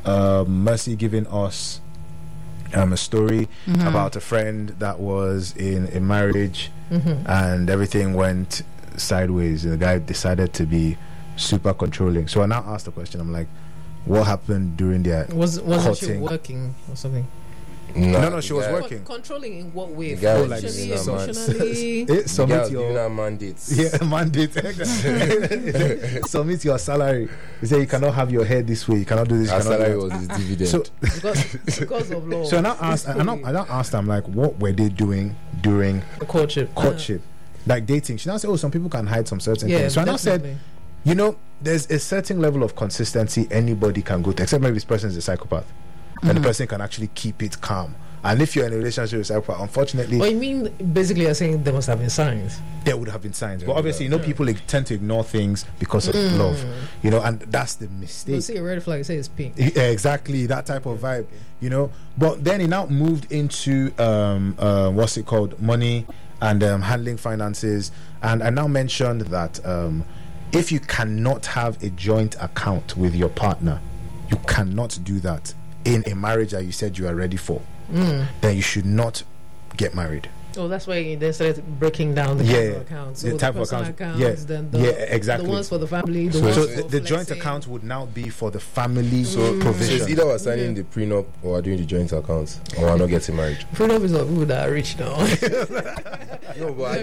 Mercy giving us a story about a friend that was in a marriage and everything went sideways. The guy decided to be super controlling. So I now asked the question, I'm like, what happened during their wasn't she working or something? No, she was working. Controlling in what way? The guy was Financially, giving submit your mandates. Yeah, mandate. Submit your salary. He said you cannot have your hair this way. You cannot do this. Our salary was his dividend. So because of law. So I now asked them, like, what were they doing during courtship, like dating? She now said, oh, some people can hide some certain things. So I now said, there's a certain level of consistency anybody can go to, except maybe this person is a psychopath. And the person can actually keep it calm. And if you're in a relationship with a psychopath, unfortunately... Well, you mean, basically you're saying there must have been signs? There would have been signs. But obviously, people tend to ignore things because of love. And that's the mistake. You see a red flag, you say it's pink. Yeah, exactly, that type of vibe, But then he now moved into, what's it called, money and handling finances. And I now mentioned that if you cannot have a joint account with your partner, you cannot do that in a marriage that you said you are ready for, then you should not get married. Oh, that's why they started breaking down the type of accounts. So the type of accounts. Then exactly. The ones for the family. So the joint account would now be for the family provision. So it's either we're signing the prenup or we're doing the joint accounts, or we're not getting married. Prenup is for people that are rich now. No, but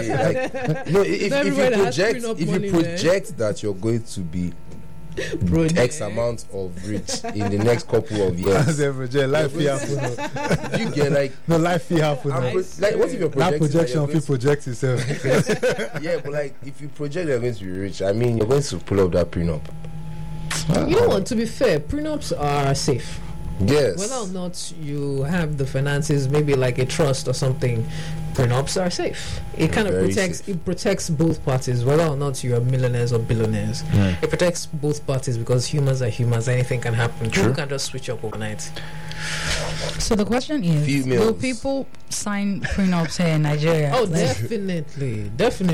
if you project that you're going to be X amount of rich in the next couple of years. Life you get life happen. What if you're projecting that projection? If you project yourself, yeah, but if you project you're going to be rich, I mean, you're going to pull up that prenup. You know what? To be fair, prenups are safe. Yes. Whether or not you have the finances, maybe like a trust or something, prenups are safe. It kind of protects both parties, whether or not you are millionaires or billionaires. It protects both parties because humans are humans. Anything can happen. People can just switch up overnight. So the question is, will people sign prenups here in Nigeria? Oh, definitely.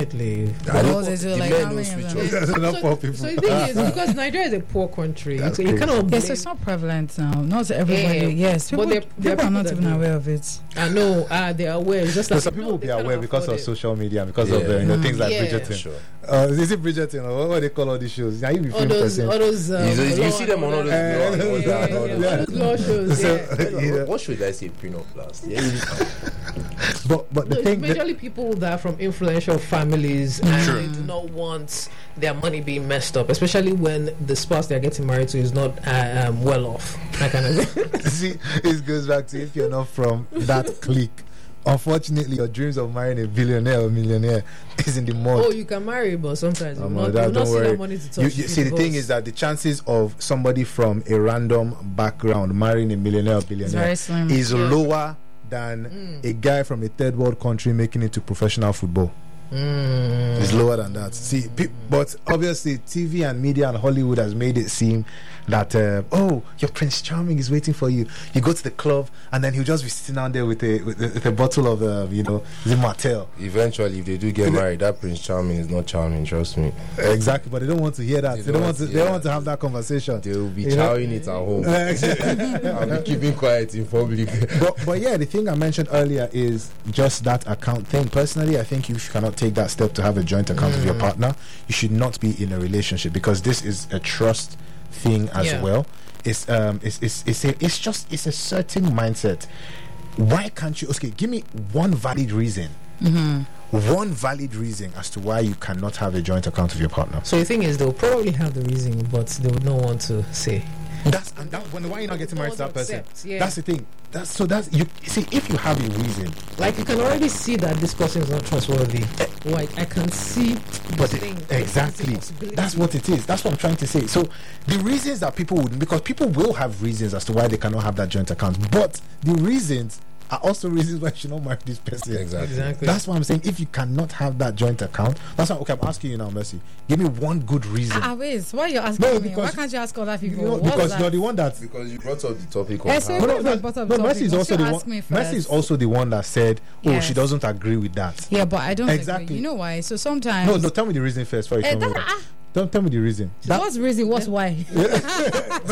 So the thing is, because Nigeria is a poor country, so you cannot. Yes, it's not prevalent now. Not everybody. Yes, people are not even aware of it. I know. They are aware. Just like some people will be aware because of social media, because of things like Bridgerton. Sure. Is it Bridgerton or what they call all these shows? Now you all those you see them on all those law shows. What should I say? Prenup last. But the thing, majorly people that are from influential families and they do not want their money being messed up, especially when the spouse they're getting married to is not well off. That kind of thing. See, it goes back to if you're not from that clique. Unfortunately, your dreams of marrying a billionaire or millionaire is in the mud. Oh, you can marry, but sometimes you not don't see worry. that money to touch. You see, the thing is that the chances of somebody from a random background marrying a millionaire or billionaire is lower than a guy from a third world country making it to professional football. It's lower than that. See, but obviously TV and media and Hollywood has made it seem that your Prince Charming is waiting for you. You go to the club and then he'll just be sitting down there with a bottle of the Martell. Eventually, if they do get married, that Prince Charming is not charming. Trust me. Exactly, but they don't want to hear that. They don't want to have that conversation. They will be chowing it at home. I'll be keeping quiet in public. But yeah, the thing I mentioned earlier is just that account thing. Personally, I think you cannot take that step to have a joint account with your partner. You should not be in a relationship because this is a trust thing as well. It's a certain mindset. Why can't you? Okay, give me one valid reason. One valid reason as to why you cannot have a joint account with your partner. So the thing is, they'll probably have the reason, but they would not want to say. Why you're not getting married to that person? That's the thing. You see, if you have a reason, like you can already see that this person is not trustworthy. Like I can see, exactly. That's what it is. That's what I'm trying to say. So the reasons that people wouldn't, because people will have reasons as to why they cannot have that joint account, but the reasons are also reasons why you should not marry this person. Exactly. That's what I'm saying. If you cannot have that joint account, that's why. Okay, I'm asking you now, Mercy. Give me one good reason. Why are you asking me? Why can't you ask other people? Because you're the one that. Because you brought up the topic. Mercy is also the one. Mercy is also the one that said, she doesn't agree with that. Yeah, but I don't exactly. agree. You know why? So sometimes. No. Tell me the reason first. Don't tell me the reason. What's the reason? What's why?